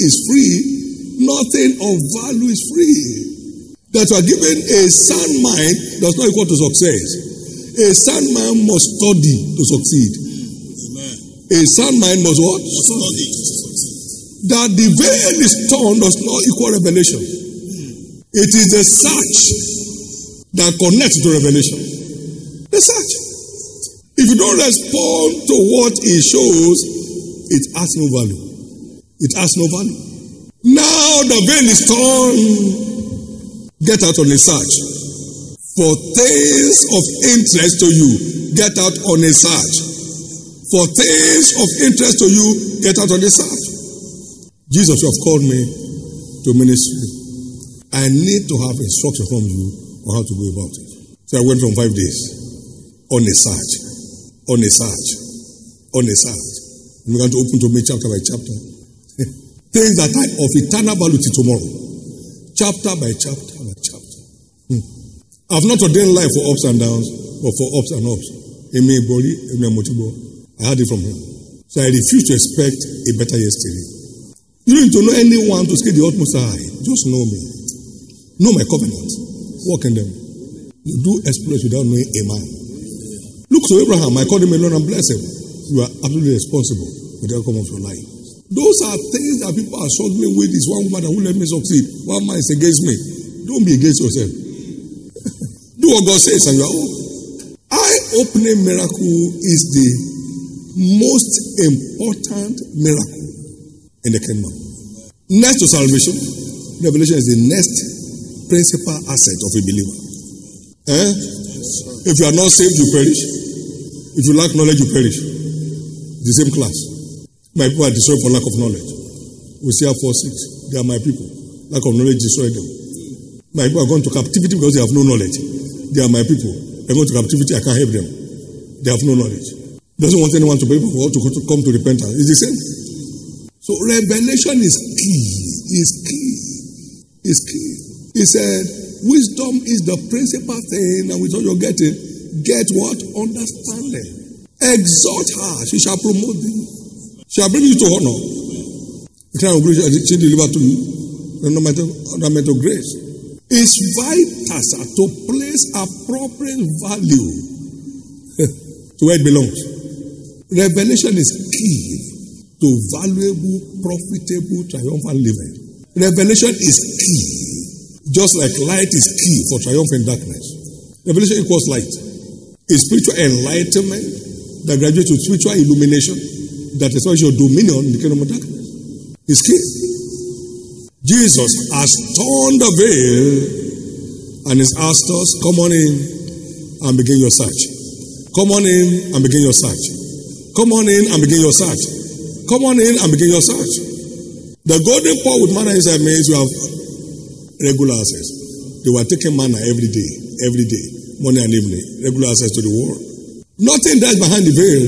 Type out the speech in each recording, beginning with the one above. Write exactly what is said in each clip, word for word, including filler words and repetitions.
is free, nothing of value is free. That you are given a sound mind does not equal to success. A sound mind must study to succeed. Amen. A sound mind must what? Must study. That the veil is torn does not equal revelation. It is the search that connects to revelation. The search. If you don't respond to what it shows, it has no value. It has no value. Now the veil is torn. Get out on a search. For things of interest to you, get out on a search. For things of interest to you, get out on a search. Jesus, you have called me to ministry. I need to have instruction from you on how to go about it. So I went from five days on a search, on a search, on a search. I'm going to open to me chapter by chapter. Things that are of eternal value to tomorrow. Chapter by chapter by chapter. Hmm. I've not ordained life for ups and downs, but for ups and ups. Amen, body, amen, motivo. I had it from him. So I refuse to expect a better yesterday. You don't need to know anyone to scale the utmost high. Just know me. Know my covenant. Walk in them. You do exploits without knowing a man. Look to Abraham. I called him alone and blessed him. You are absolutely responsible for the outcome of your life. Those are things that people are struggling with. Is one woman that won't let me succeed. One man is against me. Don't be against yourself. Do what God says and you are all. Eye-opening miracle is the most important miracle in the kingdom. Next to salvation, revelation is the next principal asset of a believer. Eh? If you are not saved, you perish. If you lack knowledge, you perish. The same class. My people are destroyed for lack of knowledge. We see how four six. They are my people. Lack of knowledge destroyed them. My people are going to captivity because they have no knowledge. They are my people. They're going to captivity. I can't help them. They have no knowledge. Doesn't want anyone to be able to come to repentance. It's the same. So revelation is key. Is key. Is key. He said, wisdom is the principal thing, and with all you're getting, get what? Understanding. Exhort her. She shall promote thee. She shall bring you to honor. The kind of grace she delivered to you. Ornament of grace. It's vital to place appropriate value to where it belongs. Revelation is key to valuable, profitable, triumphant living. Revelation is key. Just like light is key for triumphant darkness. Revelation equals light. A spiritual enlightenment that graduates to spiritual illumination that establishes your dominion in the kingdom of darkness. It's key. Jesus has torn the veil and has asked us, come on in and begin your search. Come on in and begin your search. Come on in and begin your search. Come on in and begin your search. The golden pot with manna inside means you have regular access. They were taking manna every day, every day, morning and evening, regular access to the world. Nothing dies behind the veil.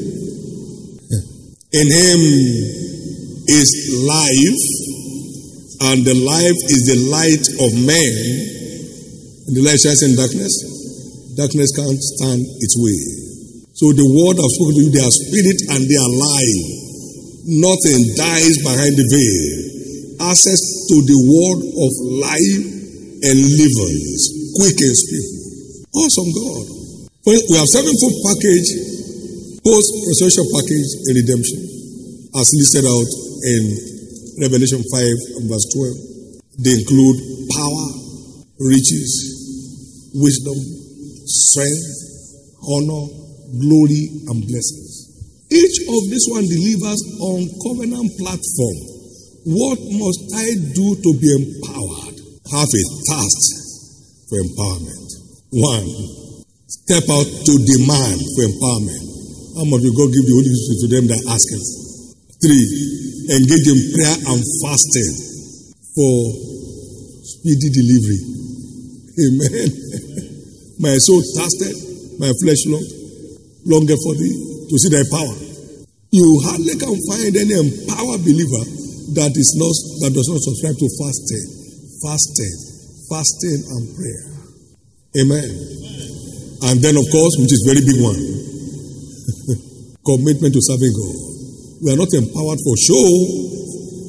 In him is life, and the life is the light of man. And the light shines in darkness. Darkness can't stand its way. So the word I've spoken to you, they are spirit and they are life. Nothing dies behind the veil. Access to the word of life and living is quick and speedy. Awesome God. We have sevenfold package, post-resurrection package in redemption, as listed out in Revelation five and verse twelve. They include power, riches, wisdom, strength, honor, glory, and blessings. Each of this one delivers on covenant platform. What must I do to be empowered? Have a thirst for empowerment. One, step out to demand for empowerment. How much will God give the Holy Spirit to them that ask Him? Three, engage in prayer and fasting for speedy delivery. Amen. My soul thirsted, my flesh longed, longed for thee to see thy power. You hardly can find any empowered believer that is not that does not subscribe to fasting, fasting, fasting and prayer. Amen. And then, of course, which is very big one, commitment to serving God. We are not empowered for show.